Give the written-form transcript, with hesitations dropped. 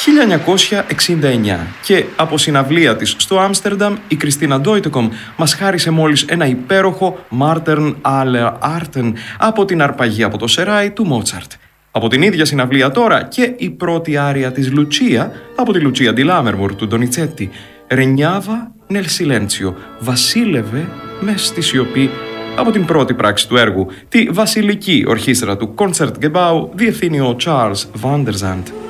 1969 και από συναυλία της στο Άμστερνταμ η Κριστίνα Ντόιτεκομ μας χάρισε μόλις ένα υπέροχο Martern aller Arten από την αρπαγή από το Σεράι του Μότσαρτ. Από την ίδια συναυλία τώρα και η πρώτη άρια της Λουτσία από τη Λουτσία ντι Λάμερμουρ του Ντονιτσέτη. Ρενιάβα νελ σιλέντσιο, βασίλευε μες στη σιωπή, από την πρώτη πράξη του έργου, τη βασιλική ορχήστρα του Concertgebouw διευθύνει ο Charles Van der Zandt.